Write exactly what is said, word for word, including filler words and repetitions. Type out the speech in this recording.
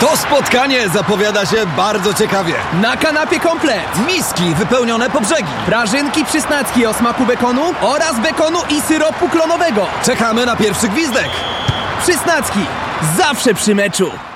To spotkanie zapowiada się bardzo ciekawie. Na kanapie komplet. Miski wypełnione po brzegi. Prażynki przysnacki o smaku bekonu oraz bekonu i syropu klonowego. Czekamy na pierwszy gwizdek. Przysnacki. Zawsze przy meczu.